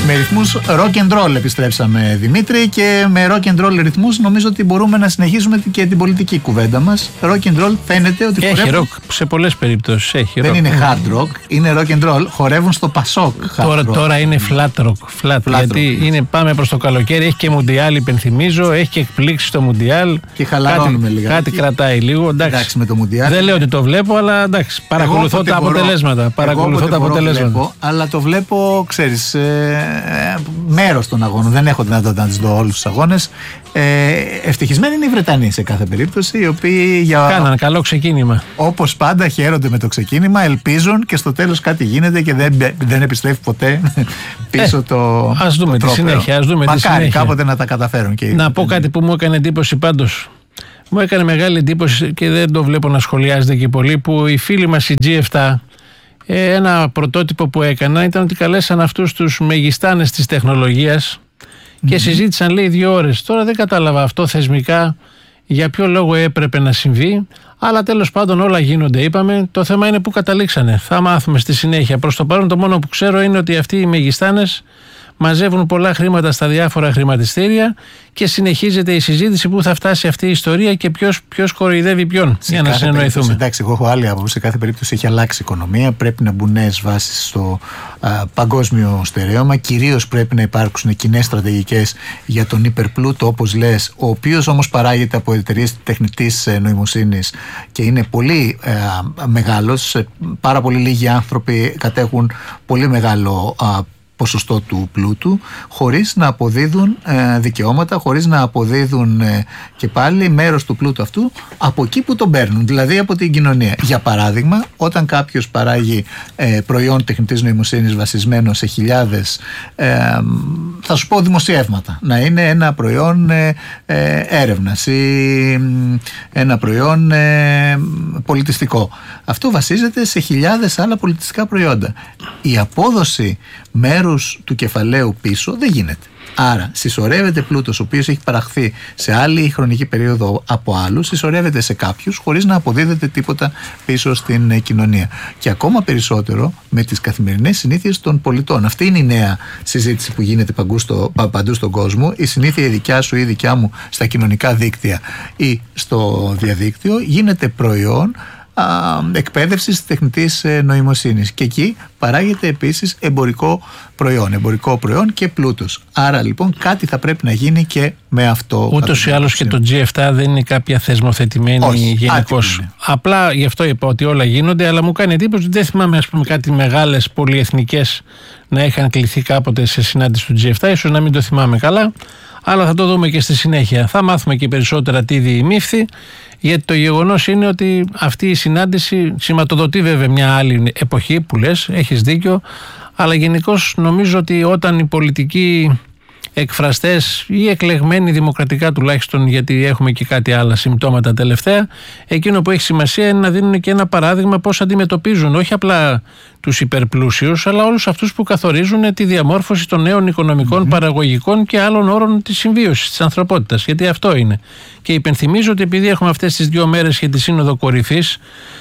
Με ρυθμούς rock and roll επιστρέψαμε, Δημήτρη, και με rock and roll ρυθμούς νομίζω ότι μπορούμε να συνεχίσουμε και την πολιτική κουβέντα μας. Rock and roll φαίνεται ότι έχει χορεύουν. rock σε πολλές περιπτώσεις. Έχει δεν rock. είναι hard rock, είναι rock and roll. Χορεύουν στο Πασόκ. Τώρα είναι flat rock. Γιατί πάμε προς το καλοκαίρι, έχει και μουντιάλ, υπενθυμίζω, έχει και εκπλήξει στο μουντιάλ. Και χαλαρώνουμε λίγα. Κάτι κρατάει λίγο. Εντάξει, με το μουντιάλ. Δεν λέω ότι το βλέπω, αλλά εντάξει, παρακολουθώ τα αποτελέσματα. Βλέπω, αλλά το βλέπω, ξέρεις, μέρος των αγώνων. Δεν έχω δυνατότητα να τις δω όλους τους αγώνες. Ευτυχισμένοι είναι οι Βρετανοί σε κάθε περίπτωση, οι οποίοι κάναν καλό ξεκίνημα. Όπως πάντα χαίρονται με το ξεκίνημα, ελπίζουν και στο τέλος κάτι γίνεται και δεν επιστρέφει ποτέ πίσω το. Ας δούμε τη συνέχεια. Μακάρι κάποτε να τα καταφέρουν. Να πω κάτι που μου έκανε εντύπωση πάντως. Μου έκανε μεγάλη εντύπωση και δεν το βλέπω να σχολιάζεται και πολύ, που οι φίλοι μας οι G7, ένα πρωτότυπο που έκανα ήταν ότι καλέσαν αυτούς τους μεγιστάνες της τεχνολογίας και συζήτησαν, λέει, 2 ώρες. Τώρα δεν κατάλαβα αυτό θεσμικά για ποιο λόγο έπρεπε να συμβεί, αλλά τέλος πάντων όλα γίνονται, είπαμε. Το θέμα είναι που καταλήξανε. Θα μάθουμε στη συνέχεια. Προς το παρόν το μόνο που ξέρω είναι ότι αυτοί οι μεγιστάνες μαζεύουν πολλά χρήματα στα διάφορα χρηματιστήρια και συνεχίζεται η συζήτηση που θα φτάσει αυτή η ιστορία και ποιος κοροϊδεύει ποιον, για να συνεννοηθούμε. Εντάξει, εγώ έχω άλλη άποψη. Σε κάθε περίπτωση έχει αλλάξει η οικονομία. Πρέπει να μπουν νέες βάσεις στο παγκόσμιο στερέωμα. Κυρίως πρέπει να υπάρξουν κοινές στρατηγικές για τον υπερπλούτο, όπως λες, ο οποίος όμως παράγεται από εταιρείες τεχνητής νοημοσύνης και είναι πολύ μεγάλος. Πάρα πολύ λίγοι άνθρωποι κατέχουν πολύ μεγάλο ποσοστό του πλούτου, χωρίς να αποδίδουν δικαιώματα, χωρίς να αποδίδουν και πάλι μέρος του πλούτου αυτού από εκεί που τον παίρνουν, δηλαδή από την κοινωνία. Για παράδειγμα, όταν κάποιος παράγει προϊόν τεχνητής νοημοσύνης βασισμένο σε χιλιάδες, θα σου πω δημοσιεύματα, να είναι ένα προϊόν έρευνας ή ένα προϊόν πολιτιστικό. Αυτό βασίζεται σε χιλιάδες άλλα πολιτιστικά προϊόντα. Η απόδοση μέρους του κεφαλαίου πίσω δεν γίνεται. Άρα συσσωρεύεται πλούτος ο οποίος έχει παραχθεί σε άλλη χρονική περίοδο από άλλους, συσσωρεύεται σε κάποιους χωρίς να αποδίδεται τίποτα πίσω στην κοινωνία. Και ακόμα περισσότερο με τις καθημερινές συνήθειες των πολιτών. Αυτή είναι η νέα συζήτηση που γίνεται παντού στον κόσμο. Η συνήθεια η δικιά σου ή η δικιά μου στα κοινωνικά δίκτυα ή στο διαδίκτυο γίνεται προϊόν εκπαίδευσης τεχνητής νοημοσύνης, και εκεί παράγεται επίσης εμπορικό προϊόν και πλούτος. Άρα λοιπόν κάτι θα πρέπει να γίνει και με αυτό. Ούτως ή άλλως και το G7 δεν είναι κάποια θεσμοθετημένη γενικώς. Απλά γι' αυτό είπα ότι όλα γίνονται, αλλά μου κάνει εντύπωση ότι δεν θυμάμαι, ας πούμε, κάτι μεγάλες πολυεθνικές να είχαν κληθεί κάποτε σε συνάντηση του G7, ίσως να μην το θυμάμαι καλά, αλλά θα το δούμε και στη συνέχεια. Θα μάθουμε και περισσότερα τι διημήφθη, γιατί το γεγονός είναι ότι αυτή η συνάντηση σηματοδοτεί βέβαια μια άλλη εποχή που λες, έχεις δίκιο, αλλά γενικώς νομίζω ότι όταν οι πολιτικοί εκφραστές ή εκλεγμένοι δημοκρατικά τουλάχιστον, γιατί έχουμε και κάτι άλλα συμπτώματα τελευταία, εκείνο που έχει σημασία είναι να δίνουν και ένα παράδειγμα πώς αντιμετωπίζουν όχι απλά τους υπερπλούσιους, αλλά όλους αυτούς που καθορίζουν τη διαμόρφωση των νέων οικονομικών, παραγωγικών και άλλων όρων της συμβίωσης της ανθρωπότητας, γιατί αυτό είναι. Και υπενθυμίζω ότι επειδή έχουμε αυτές τις 2 μέρες για τη Σύνοδο Κορυφής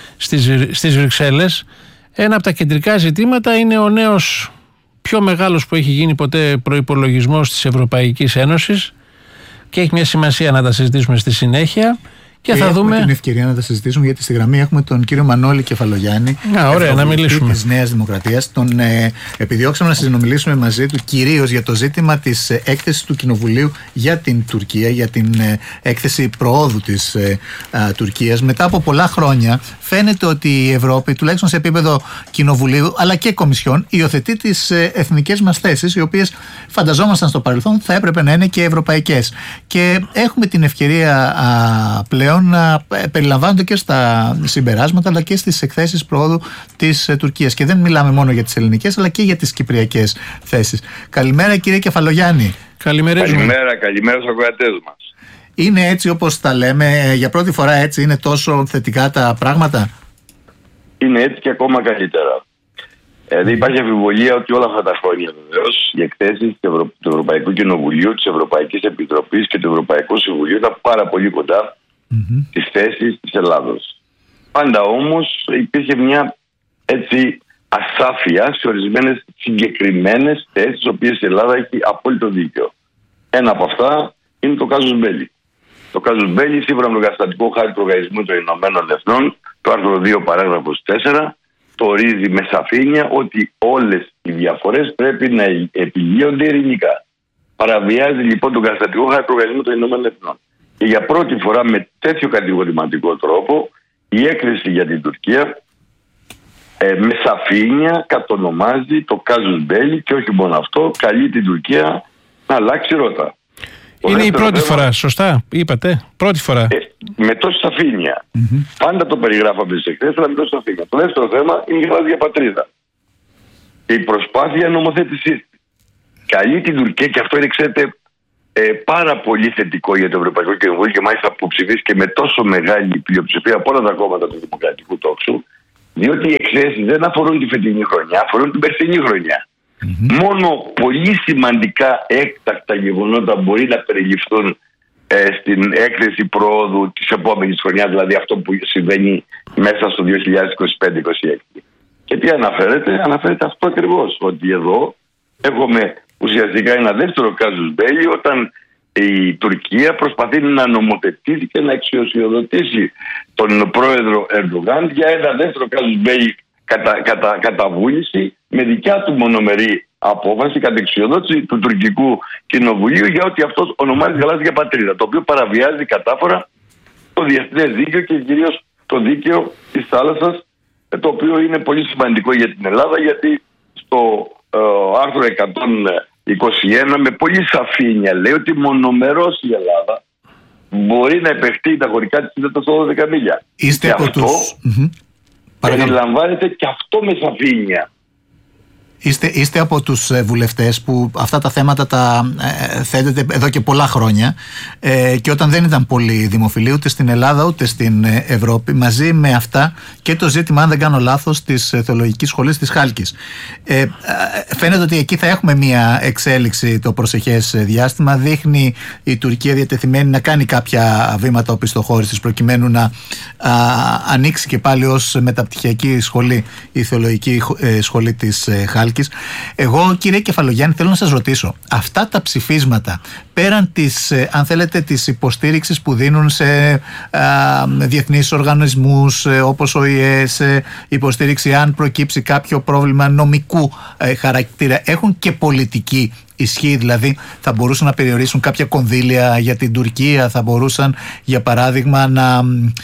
στις Βρυξέλλες, ένα από τα κεντρικά ζητήματα είναι ο νέος, πιο μεγάλος που έχει γίνει ποτέ προϋπολογισμός της Ευρωπαϊκής Ένωσης, και έχει μια σημασία να τα συζητήσουμε στη συνέχεια. Και θα δούμε την ευκαιρία να τα συζητήσουμε, γιατί στη γραμμή έχουμε τον κύριο Μανώλη Κεφαλογιάννη, ωραία, να μιλήσουμε. Της Νέας Δημοκρατίας. Τον επιδιώξαμε να συνομιλήσουμε μαζί του κυρίως για το ζήτημα της έκθεσης του Κοινοβουλίου για την Τουρκία, για την έκθεση προόδου της Τουρκίας. Μετά από πολλά χρόνια φαίνεται ότι η Ευρώπη, τουλάχιστον σε επίπεδο Κοινοβουλίου αλλά και Κομισιόν, υιοθετεί τις εθνικές μας θέσεις, οι οποίες φανταζόμασταν στο παρελθόν θα έπρεπε να είναι και ευρωπαϊκές. Και έχουμε την ευκαιρία πλέον να περιλαμβάνονται και στα συμπεράσματα αλλά και στις εκθέσεις προόδου της Τουρκίας. Και δεν μιλάμε μόνο για τις ελληνικές αλλά και για τις κυπριακές θέσεις. Καλημέρα, κύριε Κεφαλογιάννη. Καλημέρα στους ακροατές μας. Είναι έτσι όπως τα λέμε, για πρώτη φορά έτσι είναι τόσο θετικά τα πράγματα? Είναι έτσι και ακόμα καλύτερα. Δεν υπάρχει αμφιβολία ότι όλα αυτά τα χρόνια βεβαίως οι εκθέσεις του Ευρωπαϊκού Κοινοβουλίου, της Ευρωπαϊκής Επιτροπής και του Ευρωπαϊκού Συμβουλίου ήταν πάρα πολύ κοντά στις θέσεις της Ελλάδος. Πάντα όμως υπήρχε μια έτσι ασάφεια σε ορισμένες συγκεκριμένες θέσεις, τις οποίες η Ελλάδα έχει απόλυτο δίκαιο. Ένα από αυτά είναι το κάζους μπέλι. Το κάζους μπέλι, σύμφωνα με τον καταστατικό χάρτη του Οργανισμού των Ηνωμένων Εθνών, το άρθρο 2 παράγραφος 4, το ορίζει με σαφήνεια ότι όλες οι διαφορές πρέπει να επιλύονται ειρηνικά. Παραβιάζει λοιπόν τον καταστατικό χάρτη του Οργανισμού των Ηνωμένων Εθνών. Και για πρώτη φορά με τέτοιο κατηγορηματικό τρόπο η έκθεση για την Τουρκία με σαφήνεια κατονομάζει το κάζους μπέλι και όχι μόνο αυτό, καλεί την Τουρκία να αλλάξει ρότα. Είναι η πρώτη φορά, σωστά είπατε, πρώτη φορά. Με τόση σαφήνεια. Πάντα το περιγράφαμε στις εκθέσεις, αλλά με τόση σαφήνεια. Το δεύτερο θέμα είναι η γαλάζια πατρίδα. Και η προσπάθεια νομοθέτησής. Καλεί την Τουρκία, και αυτό είναι, ξέρετε, πάρα πολύ θετικό για το Ευρωπαϊκό Κοινοβούλιο, και μάλιστα που ψηφίστηκε με τόσο μεγάλη πλειοψηφία από όλα τα κόμματα του Δημοκρατικού Τόξου, διότι οι εκθέσεις δεν αφορούν τη φετινή χρονιά, αφορούν την περσινή χρονιά. Μόνο πολύ σημαντικά έκτακτα γεγονότα μπορεί να περιληφθούν στην έκθεση προόδου της επόμενης χρονιάς, δηλαδή αυτό που συμβαίνει μέσα στο 2025-2026. Και τι αναφέρεται? Αναφέρεται αυτό ακριβώς, ότι εδώ έχουμε ουσιαστικά ένα δεύτερο κάζους μπέλι, όταν η Τουρκία προσπαθεί να νομοθετήσει και να εξουσιοδοτήσει τον πρόεδρο Ερντογάν για ένα δεύτερο κάζους μπέλι κατά βούληση, με δικιά του μονομερή απόφαση, κατεξουσιοδότηση του τουρκικού κοινοβουλίου, για ό,τι αυτό ονομάζει γαλάζια πατρίδα, το οποίο παραβιάζει κατάφορα το διεθνές δίκαιο και κυρίως το δίκαιο της θάλασσας, το οποίο είναι πολύ σημαντικό για την Ελλάδα, γιατί στο άρθρο 121 με πολύ σαφήνεια λέει ότι μονομερώς η Ελλάδα μπορεί να επεχτεί τα χωρικά της ύδατα στα 12 μίλια. Είστε από τους... Περιλαμβάνεται και αυτό με σαφήνεια. Είστε από τους βουλευτές που αυτά τα θέματα τα θέτετε εδώ και πολλά χρόνια, και όταν δεν ήταν πολύ δημοφιλή ούτε στην Ελλάδα ούτε στην Ευρώπη, μαζί με αυτά και το ζήτημα, αν δεν κάνω λάθος, της θεολογικής σχολής της Χάλκης. Φαίνεται ότι εκεί θα έχουμε μια εξέλιξη το προσεχές διάστημα. Δείχνει η Τουρκία διατεθειμένη να κάνει κάποια βήματα οπισθοχώρησης προκειμένου να ανοίξει και πάλι ως μεταπτυχιακή σχολή η θεολογική σχολή της Χάλκης. Εγώ, κύριε Κεφαλογιάννη, θέλω να σας ρωτήσω, αυτά τα ψηφίσματα, πέραν της, αν θέλετε, της υποστήριξης που δίνουν σε διεθνείς οργανισμούς όπως ο ΙΕ, σε υποστήριξη αν προκύψει κάποιο πρόβλημα νομικού χαρακτήρα, έχουν και πολιτική ισχύ? Δηλαδή θα μπορούσαν να περιορίσουν κάποια κονδύλια για την Τουρκία, θα μπορούσαν για παράδειγμα να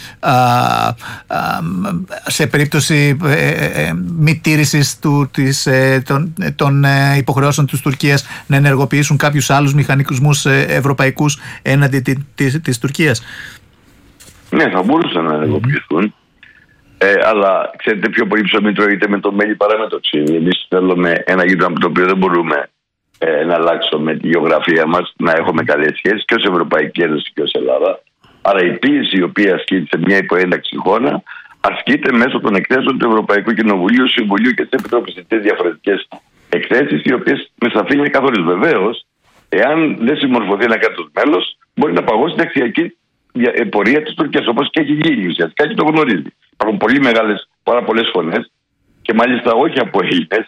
σε περίπτωση μη τήρησης των υποχρεώσεων της Τουρκίας να ενεργοποιήσουν κάποιους άλλους μηχανισμούς ευρωπαϊκούς έναντι της Τουρκίας? Ναι, θα μπορούσαν να ενεργοποιηθούν. Αλλά ξέρετε, πιο πολύ ψωμί τρώγεται με το μέλι παρά με το ξύδι. Εμείς θέλουμε ένα γείτονα από το οποίο δεν μπορούμε να αλλάξουμε τη γεωγραφία μας, να έχουμε καλές σχέσεις και ως Ευρωπαϊκή Ένωση και ως Ελλάδα. Άρα η πίεση η οποία ασκείται σε μια υποένταξη χώρα ασκείται μέσω των εκθέσεων του Ευρωπαϊκού Κοινοβουλίου, Συμβουλίου και της Επιτροπής. Τις διαφορετικές εκθέσεις, οι οποίες με σαφήνεια καθορίζουν. Βεβαίως, εάν δεν συμμορφωθεί ένα κράτος μέλος, μπορεί να παγώσει την αξιακή πορεία της Τουρκίας, όπως και έχει γίνει ουσιαστικά και το γνωρίζει. Υπάρχουν πάρα πολλές φωνές, και μάλιστα όχι από Έλληνες.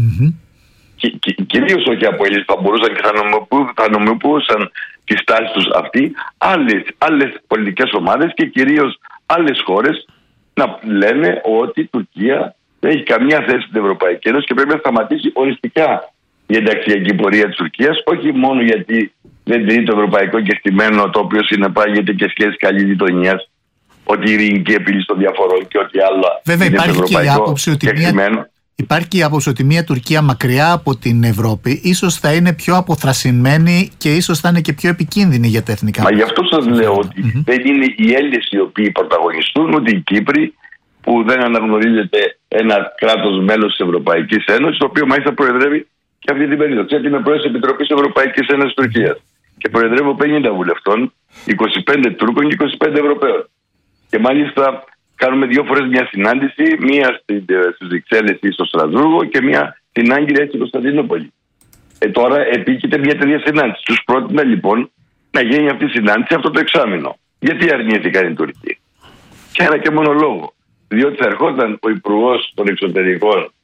Κυρίως όχι από Έλληνες, θα μπορούσαν και θα νομιμοποιούσαν τη στάση τους αυτή άλλες πολιτικές ομάδες και κυρίως άλλες χώρες να λένε ότι η Τουρκία δεν έχει καμία θέση στην Ευρωπαϊκή Ένωση και πρέπει να σταματήσει οριστικά η ενταξιακή πορεία της Τουρκίας, όχι μόνο γιατί δεν τηρεί το ευρωπαϊκό κεκτημένο, το οποίο συνεπάγεται και σχέσεις καλής γειτονίας, ότι η ειρηνική επίλυση των διαφορών και ό,τι άλλο. Βέβαια υπάρχει και η άποψη ότι υπάρχει και η άποψη ότι μια Τουρκία μακριά από την Ευρώπη ίσως θα είναι πιο αποθρασινμένη και ίσως θα είναι και πιο επικίνδυνη για τα εθνικά. Μα γι' αυτό σας λέω ότι δεν είναι οι Έλληνες οι οποίοι πρωταγωνιστούν, ούτε οι Κύπροι, που δεν αναγνωρίζεται ένα κράτος μέλος της Ευρωπαϊκής Ένωσης, το οποίο μάλιστα προεδρεύει και αυτή την περίοδο. Γιατί είμαι πρόεδρος της Επιτροπής Ευρωπαϊκής Ένωσης Τουρκίας και προεδρεύω 50 βουλευτών, 25 Τούρκων και 25 Ευρωπαίων. Και μάλιστα κάνουμε 2 φορές μια συνάντηση, μία στις Βρυξέλλες ή στο Στρασβούργο και μία στην Άγκυρα στην Κωνσταντινούπολη. Τώρα επίκειται μια τέτοια συνάντηση. Τους πρότεινα λοιπόν να γίνει αυτή η συνάντηση αυτό το εξάμηνο. Γιατί αρνήθηκαν οι Τουρκοί? Και ένα και μόνο λόγο. Διότι θα ερχόταν ο Υπουργός των Εξωτερικών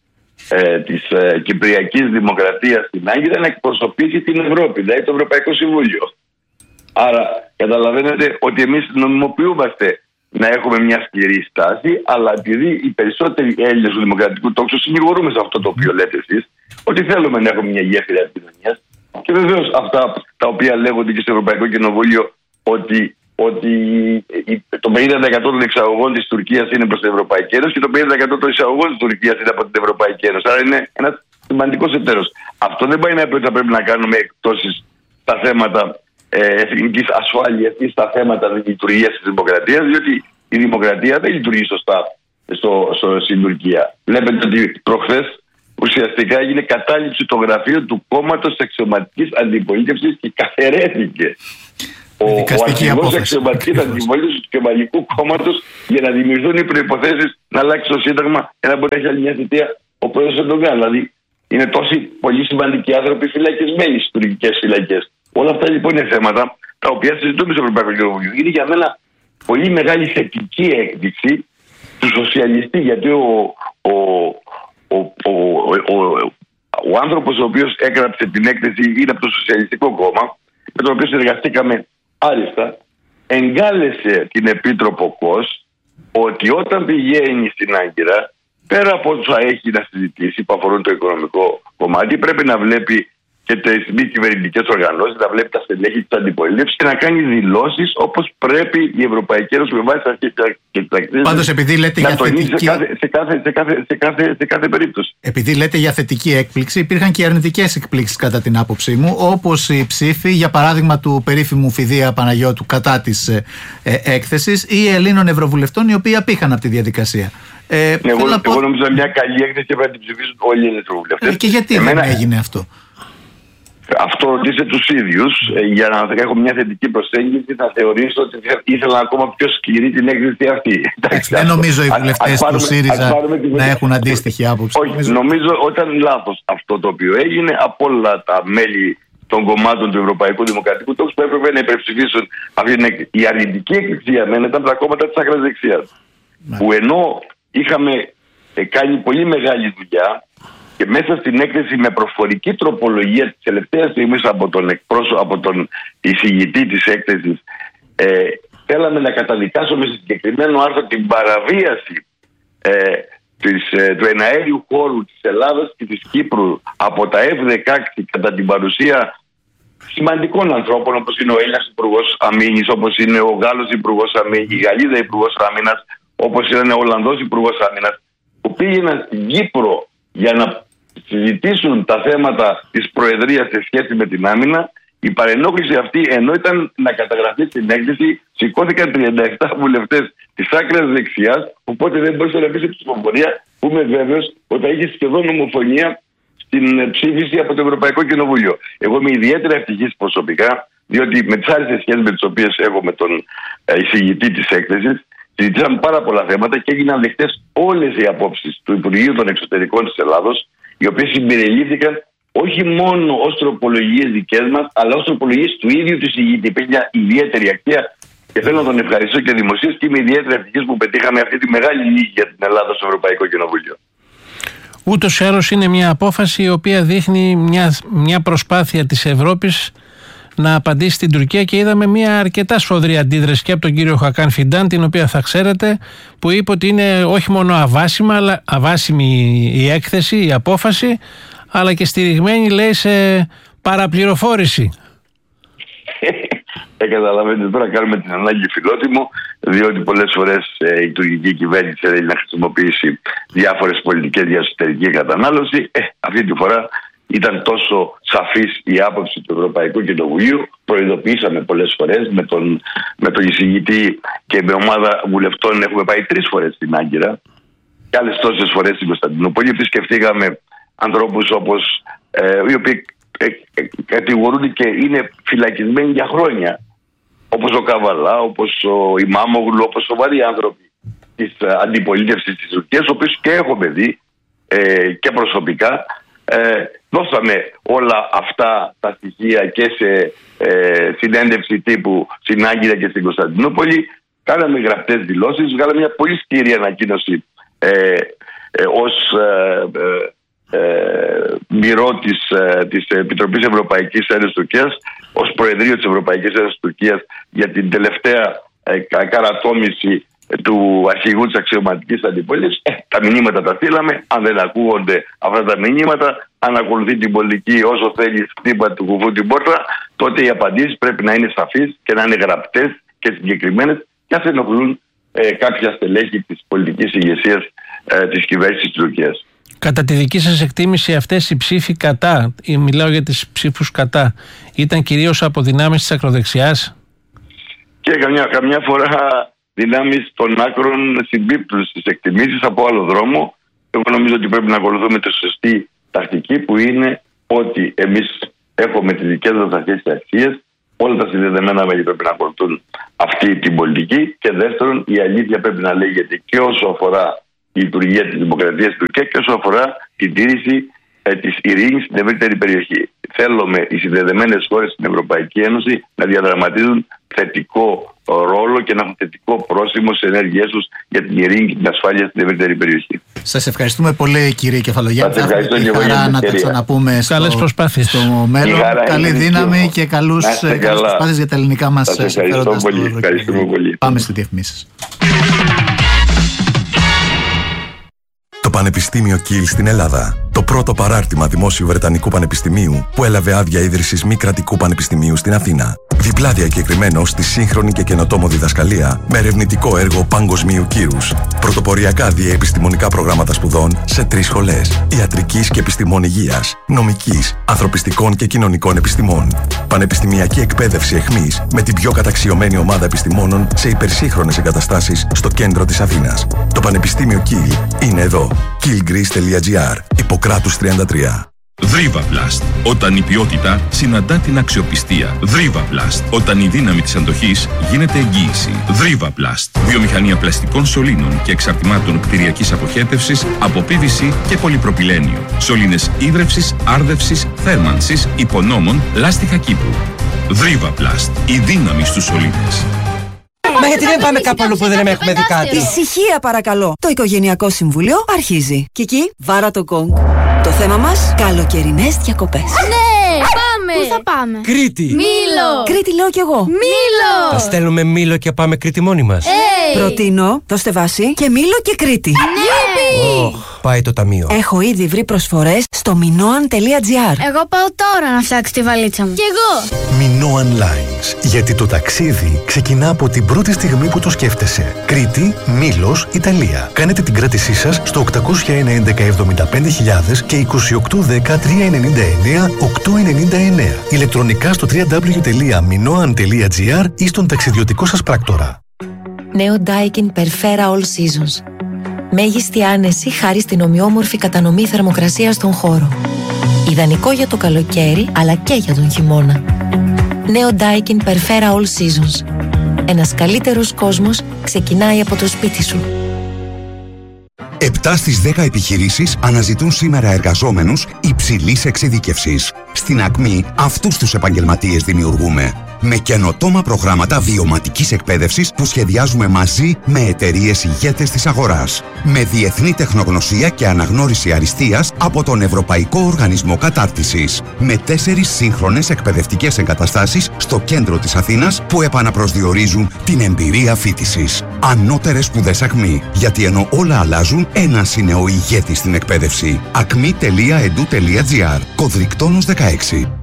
της Κυπριακής Δημοκρατίας στην Άγκυρα να εκπροσωπήσει την Ευρώπη, δηλαδή το Ευρωπαϊκό Συμβούλιο. Άρα καταλαβαίνετε ότι εμείς νομιμοποιούμαστε να έχουμε μια σκληρή στάση, αλλά επειδή οι περισσότεροι Έλληνες του δημοκρατικού τόξου συνηγορούμε σε αυτό το οποίο λέτε εσείς, ότι θέλουμε να έχουμε μια γέφυρα επικοινωνίας, και βεβαίως αυτά τα οποία λέγονται και στο Ευρωπαϊκό Κοινοβούλιο, ότι το 50% των εξαγωγών της Τουρκίας είναι προς την Ευρωπαϊκή Ένωση και το 50% των εισαγωγών της Τουρκίας είναι από την Ευρωπαϊκή Ένωση. Άρα είναι ένας σημαντικός εταίρος. Αυτό δεν πάει να πει ότι θα πρέπει να κάνουμε εκπτώσεις στα θέματα εθνικής ασφάλειας ή στα θέματα λειτουργίας της δημοκρατίας, διότι η δημοκρατία δεν λειτουργεί σωστά στην Τουρκία. Βλέπετε ότι προχθές ουσιαστικά έγινε κατάληψη το γραφείο του κόμματος αξιωματικής αντιπολίτευσης και καθαιρέθηκε ο αρχηγός αξιωματικής αντιπολίτευσης του Κεμαλικού Κόμματος για να δημιουργηθούν οι προϋποθέσεις να αλλάξει το Σύνταγμα και να μπορεί να έχει άλλη μια θητεία ο πρόεδρος Ερντογάν. Δηλαδή είναι τόσοι πολύ σημαντικοί άνθρωποι φυλακισμένοι στις τουρκικές φυλακές. Όλα αυτά λοιπόν είναι θέματα τα οποία συζητούμε στο Ευρωπαϊκό Κοινοβούλιο. Είναι για μένα πολύ μεγάλη θετική έκδειξη του σοσιαλιστή, γιατί ο άνθρωπος ο οποίος έγραψε την έκθεση είναι από το Σοσιαλιστικό Κόμμα, με τον οποίο συνεργαστήκαμε άριστα, εγκάλεσε την Επίτροπο Κος ότι όταν πηγαίνει στην Άγκυρα, πέρα από όσα έχει να συζητήσει που αφορούν το οικονομικό κομμάτι, πρέπει να βλέπει και τις μη κυβερνητικές οργανώσεις, να βλέπει τα στελέχη της αντιπολίτευσης και να κάνει δηλώσεις όπως πρέπει η Ευρωπαϊκή Ένωση με βάση τις αρχές και τις αξίες. Πάντως, επειδή λέτε για θετική... σε κάθε περίπτωση. Επειδή λέτε για θετική έκπληξη, υπήρχαν και αρνητικές εκπλήξεις κατά την άποψή μου, όπως η ψήφη, για παράδειγμα, του περίφημου Φιδία Παναγιώτου κατά της έκθεσης ή Ελλήνων Ευρωβουλευτών οι οποίοι απήχαν από τη διαδικασία. Εγώ νομίζω μια καλή έκθεση και πρέπει να την ψηφίσουν όλοι οι Έλληνες Ευρωβουλευτές. Και γιατί δεν έγινε αυτό? Αυτό ρωτήστε τους ίδιους. Για να έχω μια θετική προσέγγιση, θα θεωρήσω ότι ήθελα ακόμα πιο σκληρή την έκθεση αυτή. Δεν νομίζω οι βουλευτές του ΣΥΡΙΖΑ να έχουν αντίστοιχη άποψη. Όχι, νομίζω ότι ήταν λάθος αυτό το οποίο έγινε από όλα τα μέλη των κομμάτων του Ευρωπαϊκού Δημοκρατικού Τόξου που έπρεπε να υπερψηφίσουν αυτή την έκθεση. Η αρνητική έκθεση για μένα ήταν τα κόμματα της άκρας δεξιάς. Που ενώ είχαμε κάνει πολύ μεγάλη δουλειά, και μέσα στην έκθεση με προφορική τροπολογία της τελευταίας στιγμής από τον εισηγητή της έκθεσης θέλαμε να καταδικάσουμε σε συγκεκριμένο άρθρο την παραβίαση του εναέριου χώρου της Ελλάδας και της Κύπρου από τα F-16 κατά την παρουσία σημαντικών ανθρώπων όπως είναι ο Έλληνας Υπουργός Αμήνης, όπως είναι ο Γάλλος Υπουργός Αμήνης, η Γαλλίδα Υπουργός Άμυνας, όπως είναι ο Ολλανδός Υπουργός Άμυνας, που πήγαιναν στην Κύπρο για να συζητήσουν τα θέματα της Προεδρίας σε σχέση με την άμυνα. Η παρενόχληση αυτή, ενώ ήταν να καταγραφεί στην έκθεση, σηκώθηκαν 37 βουλευτές της άκρας δεξιάς, οπότε δεν μπορούσε να μπει σε ψηφοφορία, που είμαι βέβαιος ότι θα είχε σχεδόν ομοφωνία στην ψήφιση από το Ευρωπαϊκό Κοινοβούλιο. Εγώ είμαι ιδιαίτερα ευτυχής προσωπικά, διότι με τις άλλες σχέσεις με τις οποίες έχω με τον εισηγητή της έκθεσης, συζητήσαμε πάρα πολλά θέματα και έγιναν δεκτές όλες οι απόψεις του Υπουργείου των Εξωτερικών της Ελλάδος, οι οποίες συμπεριλήφθηκαν όχι μόνο ως τροπολογίες δικές μας, αλλά ως τροπολογίες του ίδιου του εισηγητή. Υπήρχε μια ιδιαίτερη αξία και θέλω να τον ευχαριστώ και δημοσίως και είμαι ιδιαίτερα ευτυχής που πετύχαμε αυτή τη μεγάλη νίκη για την Ελλάδα στο Ευρωπαϊκό Κοινοβούλιο. Ούτως ή άλλως είναι μια απόφαση η οποία δείχνει μια προσπάθεια της Ευρώπης να απαντήσει στην Τουρκία και είδαμε μια αρκετά σφοδρή αντίδραση και από τον κύριο Χακάν Φιντάν, την οποία θα ξέρετε, που είπε ότι είναι όχι μόνο αβάσιμη η έκθεση, η απόφαση, αλλά και στηριγμένη, λέει, σε παραπληροφόρηση. Καταλαβαίνετε, τώρα κάνουμε την ανάγκη φιλότιμο, διότι πολλές φορές η τουρκική κυβέρνηση θέλει να χρησιμοποιήσει διάφορες πολιτικές για εσωτερική κατανάλωση. Αυτή τη φορά ήταν τόσο σαφής η άποψη του Ευρωπαϊκού Κοινοβουλίου. Προειδοποιήσαμε πολλές φορές με τον εισηγητή και με ομάδα βουλευτών. Έχουμε πάει 3 φορές στην Άγκυρα και άλλες τόσες φορές στην Κωνσταντινούπολη. Επισκεφτήκαμε ανθρώπους όπως οι οποίοι κατηγορούνται και είναι φυλακισμένοι για χρόνια, όπως ο Καβαλά, όπως ο Ιμάμογλου, όπως σοβαροί άνθρωποι της αντιπολίτευσης της Τουρκίας, οποίους και έχουμε δει και προσωπικά. Δώσαμε όλα αυτά τα στοιχεία και σε συνέντευξη τύπου στην Άγκυρα και στην Κωνσταντινούπολη. Κάναμε γραπτές δηλώσεις, βγάλαμε μια πολύ σκληρή ανακοίνωση ως μπυρό της Επιτροπής Ευρωπαϊκής Ένωσης Τουρκίας ως Προεδρείο της Ευρωπαϊκής Ένωσης Τουρκίας για την τελευταία καρατόμηση του αρχηγού της αξιωματικής αντιπολίτευσης. Τα μηνύματα τα στείλαμε. Αν δεν ακούγονται αυτά τα μηνύματα, αν ακολουθεί την πολιτική όσο θέλει χτύπα του κουφού την πόρτα, τότε οι απαντήσεις πρέπει να είναι σαφείς και να είναι γραπτές και συγκεκριμένες και ας ενοχλούν κάποια στελέχη της πολιτικής ηγεσίας της κυβέρνησης της Τουρκίας. Κατά τη δική σας εκτίμηση, αυτές οι ψήφοι κατά, μιλάω για τις ψήφους κατά, ήταν κυρίως από δυνάμεις της ακροδεξιάς? Και καμιά φορά δυνάμεις των άκρων συμπίπτουν στις εκτιμήσεις από άλλο δρόμο. Εγώ νομίζω ότι πρέπει να ακολουθούμε τη σωστή τακτική, που είναι ότι εμείς έχουμε τις δικές μας αρχές και αξίες. Όλα τα συνδεδεμένα μέλη πρέπει να ακολουθούν αυτή την πολιτική. Και δεύτερον, η αλήθεια πρέπει να λέγεται και όσο αφορά η λειτουργία της δημοκρατίας στην Τουρκία και όσο αφορά την τήρηση της ειρήνης στην ευρύτερη περιοχή. Θέλουμε οι συνδεδεμένες χώρες στην Ευρωπαϊκή Ένωση να διαδραματίζουν θετικό ρόλο και να έχουν θετικό πρόσημο στις ενέργειές τους για την ειρήνη και την ασφάλεια στην ευρύτερη περιοχή. Σας ευχαριστούμε πολύ, κύριε Κεφαλογιάννη. Σας ευχαριστώ και εγώ για την να τα ξαναπούμε στο μέλλον. Καλή δύναμη και καλές προσπάθειες για τα ελληνικά μας συμφέροντα. Ευχαριστούμε πολύ. Πάμε στις διαφημίσεις. Το Πανεπιστήμιο Κιλ στην Ελλάδα. Το πρώτο παράρτημα δημόσιου Βρετανικού Πανεπιστημίου που έλαβε άδεια ίδρυσης μη κρατικού πανεπιστημίου στην Αθήνα. Διπλά διακεκριμένο στη σύγχρονη και καινοτόμο διδασκαλία με ερευνητικό έργο παγκοσμίου κύρους. Πρωτοποριακά διεπιστημονικά προγράμματα σπουδών σε 3 σχολές: ιατρικής και επιστημών υγείας, νομικής, ανθρωπιστικών και κοινωνικών επιστημών. Πανεπιστημιακή εκπαίδευση εχμής με την πιο καταξιωμένη ομάδα επιστημόνων σε υπερσύγχρονες εγκαταστάσεις στο κέντρο της Αθήνας. Το Πανεπιστήμιο Κιλ είναι εδώ. killgreece.gr. Ιπποκράτους 33. Δρίβαπλαστ. Όταν η ποιότητα συναντά την αξιοπιστία. Δρίβαπλαστ. Όταν η δύναμη της αντοχής γίνεται εγγύηση. Δρίβαπλαστ. Βιομηχανία πλαστικών σωλήνων και εξαρτημάτων κτηριακής αποχέτευσης από PVC και πολυπροπυλένιο. Σωλήνες ίδρευσης, άρδευσης, θέρμανσης, υπονόμων, λάστιχα κήπου. Δρίβαπλαστ. Η δύναμη στους σωλήνες. Μα γιατί δεν πάμε κάπου αλλού που δεν έχουμε δει κάτι? Ησυχία παρακαλώ. Το Οικογενειακό Συμβούλιο αρχίζει. Κική, βάρα το γκονγκ. Το θέμα μας, καλοκαιρινές διακοπές. Ναι, πάμε! Πού θα πάμε? Κρήτη! Μήλο! Κρήτη λέω κι εγώ. Μήλο! Θα στέλνουμε Μήλο και πάμε Κρήτη μόνοι μας. Προτείνω, δώστε βάση και Μήλο και Κρήτη. Ναι! Πάει το ταμείο. Έχω ήδη βρει προσφορές στο minoan.gr. Εγώ πάω τώρα να φτιάξω τη βαλίτσα μου. Κι εγώ! Minoan Lines. Γιατί το ταξίδι ξεκινά από την πρώτη στιγμή που το σκέφτεσαι. Κρήτη, Μήλος, Ιταλία. Κάνετε την κράτησή σας στο 801 11 και 2810 399 899. Ηλεκτρονικά στο www.minoan.gr ή στον ταξιδιωτικό σας πράκτορα. Νέο Daikin Perfera All Seasons. Μέγιστη άνεση χάρη στην ομοιόμορφη κατανομή θερμοκρασίας στον χώρο. Ιδανικό για το καλοκαίρι αλλά και για τον χειμώνα. Νέο Daikin Perfera All Seasons. Ένας καλύτερος κόσμος ξεκινάει από το σπίτι σου. 7 στις 10 επιχειρήσεις αναζητούν σήμερα εργαζόμενους υψηλής εξειδίκευσης. Στην Ακμή αυτούς τους επαγγελματίες δημιουργούμε. Με καινοτόμα προγράμματα βιωματικής εκπαίδευσης που σχεδιάζουμε μαζί με εταιρείες ηγέτες της αγοράς. Με διεθνή τεχνογνωσία και αναγνώριση αριστείας από τον Ευρωπαϊκό Οργανισμό Κατάρτισης. Με 4 σύγχρονες εκπαιδευτικές εγκαταστάσεις στο κέντρο της Αθήνας που επαναπροσδιορίζουν την εμπειρία φοιτησης. Ανώτερες σπουδές Ακμή. Γιατί ενώ όλα αλλάζουν, ένας είναι ο ηγέτης στην εκπαίδευση. acmi.edu.gr. Κωδρικτόνος 16.